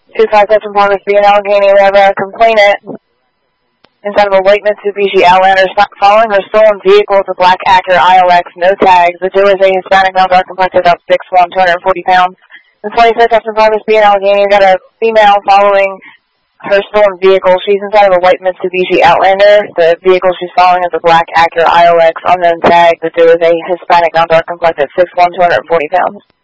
257 Progress B in Allegheny. We have a complainant inside of a white Mitsubishi Outlander following a stolen vehicle with a black Acura ILX, no tags. The dealer is a Hispanic male, dark complected, about 6'1", 240 pounds. The 26 Progress B in Allegheny. We got a female following her stolen vehicle. She's inside of a white Mitsubishi Outlander. The vehicle she's following is a black Acura ILX, unknown tag. The dealer is a Hispanic male, dark complected, 6'1", 240 pounds.